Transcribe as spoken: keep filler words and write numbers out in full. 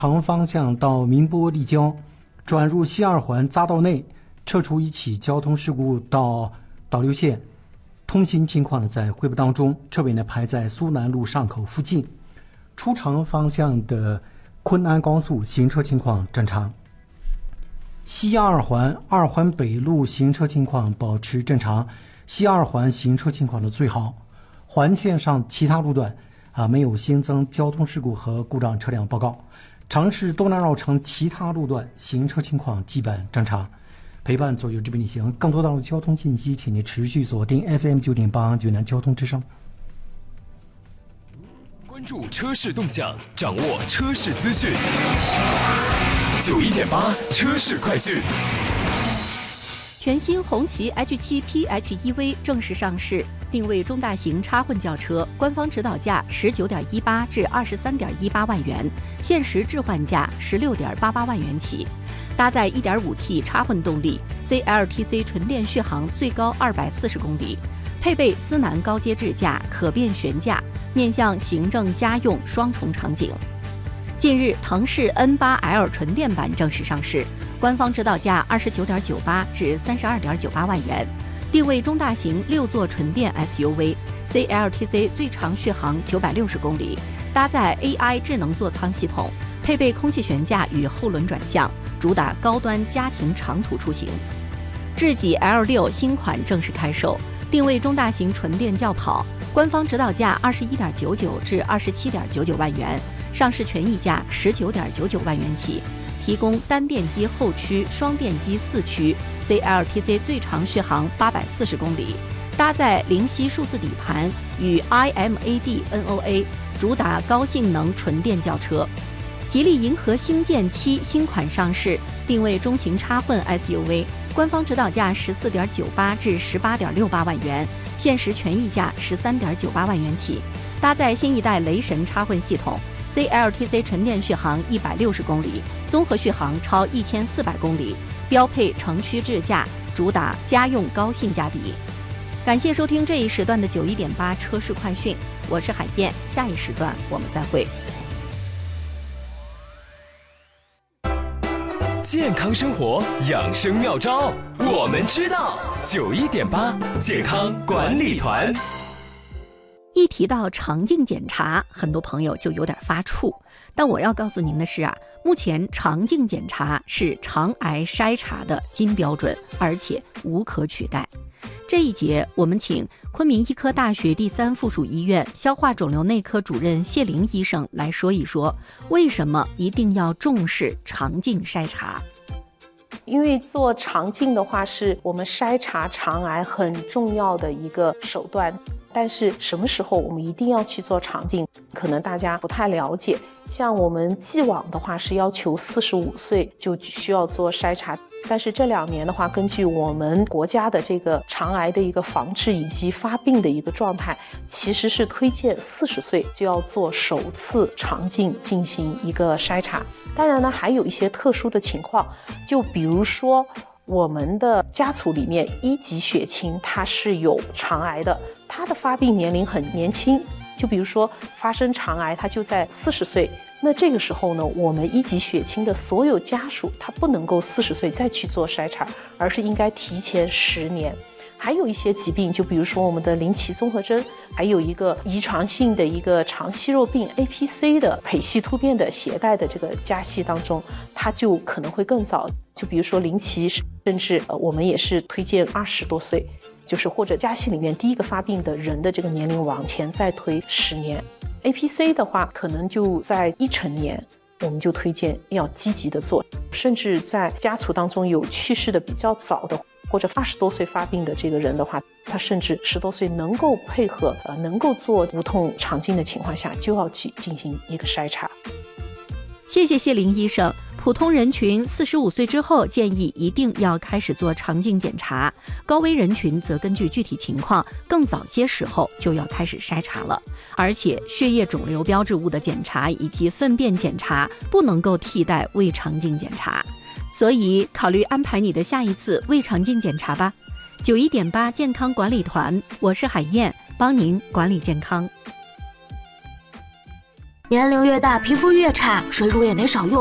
长方向到宁波立交，转入西二环匝道内，撤出一起交通事故到导流线。通行情况呢在汇报当中，车尾呢排在苏南路上口附近。出长方向的昆安高速行车情况正常。西二环二环北路行车情况保持正常，西二环行车情况的最好。环线上其他路段啊没有新增交通事故和故障车辆报告。长市东南绕城其他路段行车情况基本正常。陪伴左右这边旅行，更多道路交通信息，请您持续锁定 F M 九点八济南交通之声。 关注车市动向，掌握车市资讯。九一点八车市快讯。 全新红旗 H 七 P H E V 正式上市，定位中大型插混轿车，官方指导价十九点一八至二十三点一八万元，限时置换价十六点八八万元起。搭载 一点五 T 插混动力 ，C L T C 纯电续航最高二百四十公里，配备思南高阶智驾、可变悬架，面向行政家用双重场景。近日，腾势 N 八 L 纯电版正式上市，官方指导价二十九点九八至三十二点九八万元，定位中大型六座纯电 S U V，C L T C 最长续航九百六十公里，搭载 A I 智能座舱系统，配备空气悬架与后轮转向，主打高端家庭长途出行。智己 L 六 新款正式开售，定位中大型纯电轿跑，官方指导价二十一点九九至二十七点九九万元，上市权益价十九点九九万元起，提供单电机后驱、双电机四驱 ，C L T C 最长续航八百四十公里，搭载灵犀数字底盘与 I M A D N O A， 主打高性能纯电轿车。吉利银河星舰七新款上市，定位中型插混 S U V， 官方指导价十四点九八至十八点六八万元，限时权益价十三点九八万元起，搭载新一代雷神插混系统。C L T C 纯电续航一百六十公里，综合续航超一千四百公里，标配城区智驾，主打家用高性价比。感谢收听这一时段的九一点八车市快讯，我是海燕，下一时段我们再会。 健康生活养生妙招，我们知道。九一点八健康管理团。 一提到肠镜检查，很多朋友就有点发怵。但我要告诉您的是啊，目前肠镜检查是肠癌筛查的金标准，而且无可取代。这一节我们请昆明医科大学第三附属医院消化肿瘤内科主任谢玲医生来说一说，为什么一定要重视肠镜筛查。 因为做肠镜的话是我们筛查肠癌很重要的一个手段，但是什么时候我们一定要去做肠镜，可能大家不太了解。像我们既往的话是要求四十五岁就需要做筛查，但是这两年的话，根据我们国家的这个肠癌的一个防治以及发病的一个状态，其实是推荐四十岁就要做首次肠镜进行一个筛查。当然呢，还有一些特殊的情况，就比如说我们的家族里面一级血亲它是有肠癌的，它的发病年龄很年轻，就比如说发生肠癌它就在四十岁，那这个时候呢，我们一级血亲的所有家属他不能够四十岁再去做筛查，而是应该提前十年。还有一些疾病，就比如说我们的林奇综合征，还有一个遗传性的一个肠息肉病 A P C 的胚系突变的携带的这个家系当中，它就可能会更早。就比如说林奇，甚至呃我们也是推荐二十多岁，就是或者家系里面第一个发病的人的这个年龄往前再推十年。A P C 的话，可能就在一成年，我们就推荐要积极的做，甚至在家族当中有去世的比较早的，或者二十多岁发病的这个人的话，他甚至十多岁能够配合呃能够做无痛肠镜的情况下，就要去进行一个筛查。 谢谢谢玲医生。普通人群四十五岁之后建议一定要开始做肠镜检查，高危人群则根据具体情况更早些时候就要开始筛查了。而且血液肿瘤标志物的检查以及粪便检查不能够替代胃肠镜检查，所以考虑安排你的下一次胃肠镜检查吧。九一点八健康管理团，我是海燕，帮您管理健康。 年龄越大，皮肤越差，水乳也没少用。